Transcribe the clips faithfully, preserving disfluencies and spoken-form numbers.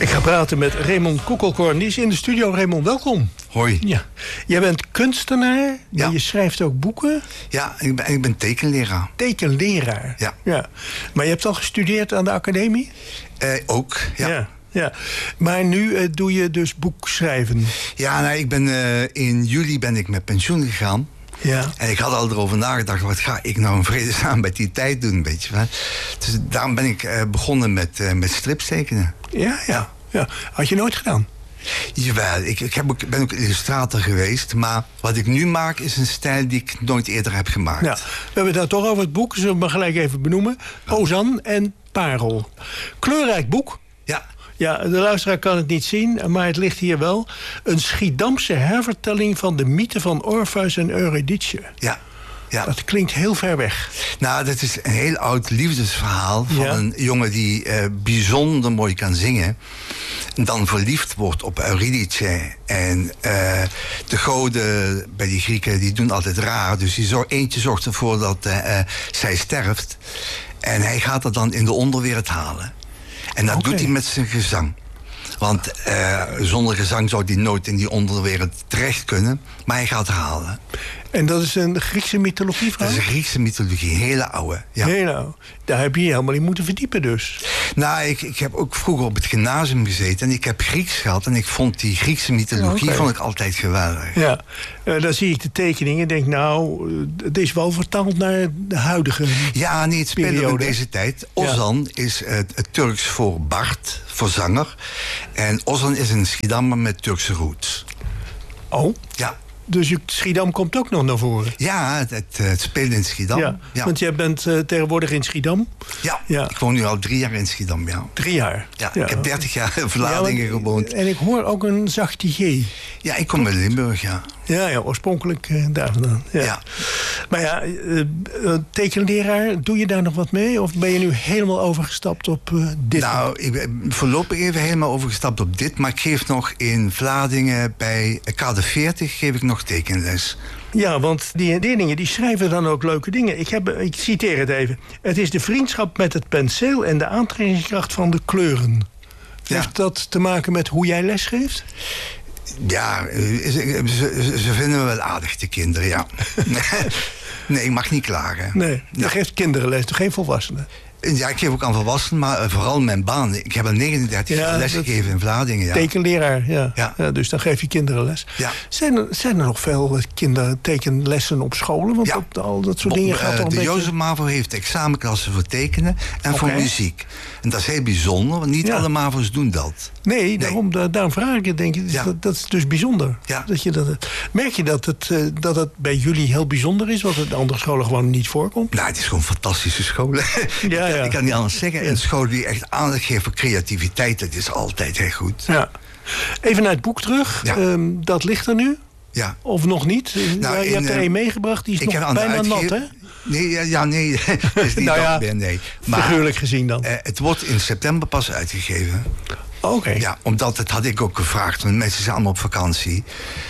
Ik ga praten met Raymond Koekelkorn. Die is in de studio. Raymond, welkom. Hoi. Ja. Jij bent kunstenaar, maar ja. je schrijft ook boeken. Ja, ik ben, ik ben tekenleraar. Tekenleraar? Ja. ja. Maar je hebt al gestudeerd aan de academie? Uh, ook, ja. ja. Ja, maar nu uh, doe je dus boekschrijven. Ja, nou, ik ben, uh, in juli ben ik met pensioen gegaan. Ja. En ik had al erover nagedacht, wat ga ik nou in vredesnaam met die tijd doen, weet je wel. Dus daarom ben ik uh, begonnen met, uh, met striptekenen. Ja, ja, ja. Had je nooit gedaan? Jawel, ik, ik heb ook, ben ook illustrator geweest. Maar wat ik nu maak is een stijl die ik nooit eerder heb gemaakt. Ja, we hebben het daar toch over het boek, zullen we maar gelijk even benoemen. Ozan en Parel. Kleurrijk boek. Ja. Ja, de luisteraar kan het niet zien, maar het ligt hier wel. Een Schiedamse hervertelling van de mythe van Orpheus en Eurydice. Ja. Ja. Dat klinkt heel ver weg. Nou, dat is een heel oud liefdesverhaal van ja. een jongen die uh, bijzonder mooi kan zingen. En dan verliefd wordt op Eurydice. En uh, de goden bij die Grieken die doen altijd raar. Dus die zo, eentje zorgt ervoor dat uh, zij sterft. En hij gaat dat dan in de onderwereld halen. En dat okay. doet hij met zijn gezang. Want uh, zonder gezang zou hij nooit in die onderwereld terecht kunnen. Maar hij gaat het halen. En dat is een Griekse mythologie van? Dat is een Griekse mythologie, een hele oude. Ja. Heel oude. Daar heb je je helemaal in moeten verdiepen dus. Nou, ik, ik heb ook vroeger op het gymnasium gezeten. En ik heb Grieks gehad. En ik vond die Griekse mythologie okay. vond ik altijd geweldig. Ja, uh, dan zie ik de tekeningen en denk, nou, uh, het is wel vertaald naar de huidige Ja, nee, het speelt ook in deze tijd. Ozan ja. is uh, het Turks voor Bart, voor zanger. En Ozan is een Schiedammer met Turkse roots. Oh? Ja. Dus Schiedam komt ook nog naar voren? Ja, het, het, het speelt in Schiedam. Ja, ja. Want jij bent uh, tegenwoordig in Schiedam? Ja, ja, ik woon nu al drie jaar in Schiedam, ja. Drie jaar? Ja, ja. Ik heb dertig jaar in Vlaardingen ja, gewoond. En ik hoor ook een zachte G. Ja, ik kom uit Limburg, ja. Ja, ja, oorspronkelijk uh, daar vandaan. Ja. ja. Maar ja, uh, uh, tekenleraar, doe je daar nog wat mee? Of ben je nu helemaal overgestapt op uh, dit? Nou, ik ben voorlopig even helemaal overgestapt op dit. Maar ik geef nog in Vlaardingen bij K D veertig geef ik nog tekenles. Ja, want die leerlingen die schrijven dan ook leuke dingen. Ik, heb, ik citeer het even. Het is de vriendschap met het penseel en de aantrekkingskracht van de kleuren. Ja. Heeft dat te maken met hoe jij lesgeeft? Ja, ze, ze, ze vinden me wel aardig, de kinderen, ja. Nee, ik mag niet klagen. Nee, je ja. geeft kinderen les, geen volwassenen. Ja, ik geef ook aan volwassenen, maar vooral mijn baan. Ik heb al negenendertig jaar ja, les gegeven in Vlaardingen. Ja. Tekenleraar, ja. Ja. ja. Dus dan geef je kinderen les. Ja. Zijn, er, zijn er nog veel kindertekenlessen op scholen? Want ja. dat, al dat soort dingen gaat uh, al een De beetje... Jozef MAVO heeft examenklassen voor tekenen en okay. voor muziek. En dat is heel bijzonder, want niet ja. alle MAVO's doen dat. Nee, nee. Daarom, da, daarom vraag ik het, denk ik. Ja. Dat, dat is dus bijzonder. Ja. Dat je dat, merk je dat het, uh, dat het bij jullie heel bijzonder is, wat het andere scholen gewoon niet voorkomt? Nou, het is gewoon fantastische scholen. Ja, ja. Ik kan niet anders zeggen. Een school die echt aandacht geeft voor creativiteit, dat is altijd heel goed. Ja. Even naar het boek terug. Ja. Um, dat ligt er nu? Ja. Of nog niet? Nou, je in, hebt er een meegebracht, die is nog bijna uitgeef... nat, hè? Nee, ja, ja nee, dat is niet nou ja, meer, nee. Maar, figuurlijk gezien dan. Uh, het wordt in september pas uitgegeven. Oké. Okay. Ja, omdat, dat had ik ook gevraagd, want mensen zijn allemaal op vakantie.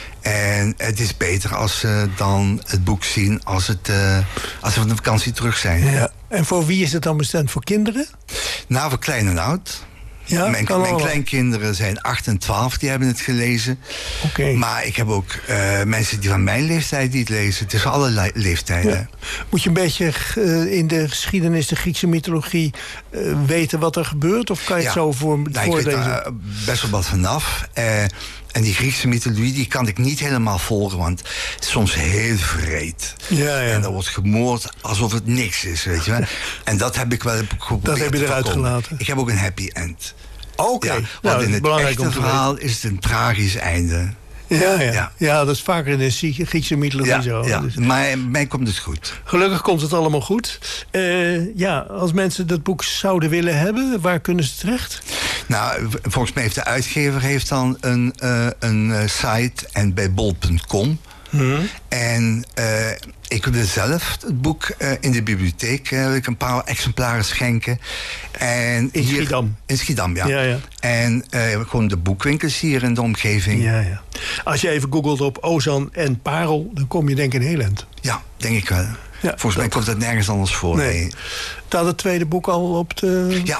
En het is beter als ze dan het boek zien als, het, uh, als ze van de vakantie terug zijn. Ja. En voor wie is het dan bestemd? Voor kinderen? Nou, voor klein en oud. Ja, mijn mijn kleinkinderen zijn acht en twaalf, die hebben het gelezen. Okay. Maar ik heb ook uh, mensen die van mijn leeftijd die het lezen. Het is alle le- leeftijden. Ja. Moet je een beetje uh, in de geschiedenis, de Griekse mythologie, uh, weten wat er gebeurt? Of kan je ja. het zo voor, nou, voorlezen? Ik weet er uh, best wel wat vanaf. Uh, En die Griekse mythologie die kan ik niet helemaal volgen, want het is soms heel vreed. Ja, ja. En er wordt gemoord alsof het niks is, weet je wel. En dat heb ik wel geprobeerd. Dat heb je eruit gelaten. Ik heb ook een happy end. Oké. Okay. Ja, want nou, in het echte verhaal is het een tragisch einde. Ja, ja. Ja. ja, dat is vaker in de Griekse mythologie ja, zo. Ja, dus... maar mij komt het goed. Gelukkig komt het allemaal goed. Uh, ja, als mensen dat boek zouden willen hebben, waar kunnen ze terecht? Nou, volgens mij heeft de uitgever heeft dan een, uh, een site en bij bol punt com. Hmm. En uh, ik wil zelf het boek uh, in de bibliotheek uh, wil ik een paar exemplaren schenken. En in hier, Schiedam? In Schiedam, ja. ja, ja. En uh, gewoon de boekwinkels hier in de omgeving. Ja, ja. Als je even googelt op Ozan en Parel, dan kom je denk ik in heel eind. Ja, denk ik wel. Ja, Volgens dat... mij komt het nergens anders voor. Nee. nee. Staat het tweede boek al op de... Ja.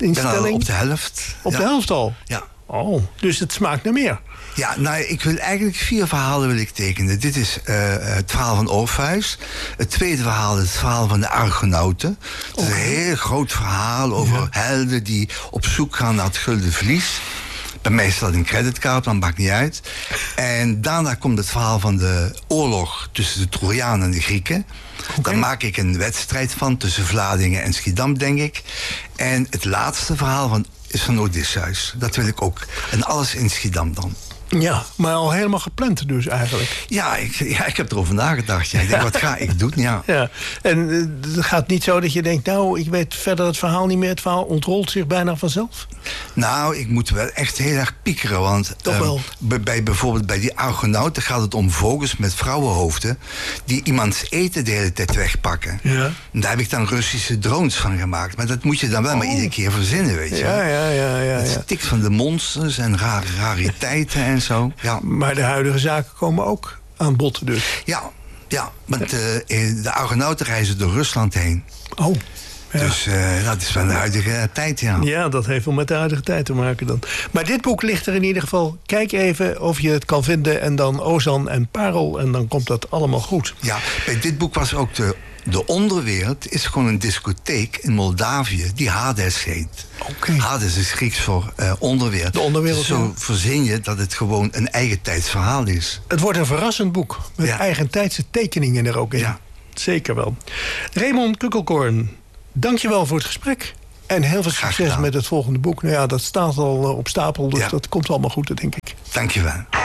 instelling? op de helft. Op ja. de helft al? Ja. Oh, dus het smaakt naar meer. Ja, nou, ik wil eigenlijk vier verhalen wil ik tekenen. Dit is uh, het verhaal van Orpheus. Het tweede verhaal is het verhaal van de Argonauten. Het is okay. een heel groot verhaal over ja. helden die op zoek gaan naar het gulden vlies. Bij mij staat een creditcard, dat maakt niet uit. En daarna komt het verhaal van de oorlog tussen de Trojanen en de Grieken. Okay. Daar maak ik een wedstrijd van tussen Vlaardingen en Schiedam, denk ik. En het laatste verhaal van, is van Odysseus. Dat wil ik ook. En alles in Schiedam dan. Ja, maar al helemaal gepland dus eigenlijk. Ja, ik, ja, ik heb erover nagedacht. Ja. Ik denk, wat ga ik doen? Ja. ja. En uh, het gaat niet zo dat je denkt, nou, ik weet verder het verhaal niet meer. Het verhaal ontrolt zich bijna vanzelf? Nou, ik moet wel echt heel erg piekeren. Want Toch wel. Um, bij, bij, bijvoorbeeld bij die Argonauten gaat het om vogels met vrouwenhoofden die iemands eten de hele tijd wegpakken. Ja. En daar heb ik dan Russische drones van gemaakt. Maar dat moet je dan wel oh. maar iedere keer verzinnen, weet je. Ja, ja, ja. ja, het ja. stikt van de monsters en rare rariteiten en zo. Ja. Maar de huidige zaken komen ook aan bod dus. Ja, ja, want uh, de Argonauten reizen door Rusland heen. Oh. Ja. Dus uh, dat is van de huidige tijd, ja. Ja, dat heeft wel met de huidige tijd te maken dan. Maar dit boek ligt er in ieder geval. Kijk even of je het kan vinden. En dan Ozan en Parel. En dan komt dat allemaal goed. Ja, bij dit boek was ook de, de onderwereld. Is gewoon een discotheek in Moldavië die Hades heet. Okay. Hades is Grieks voor uh, onderwereld. De onderwereld, dus zo ja. verzin je dat het gewoon een eigen tijds verhaal is. Het wordt een verrassend boek. Met ja. eigentijdse tekeningen er ook in. Ja. Zeker wel. Raymond Kukkelkorn. Dank je wel voor het gesprek. En heel veel succes met het volgende boek. Nou ja, dat staat al op stapel, dus ja. dat komt allemaal goed, denk ik. Dank je wel.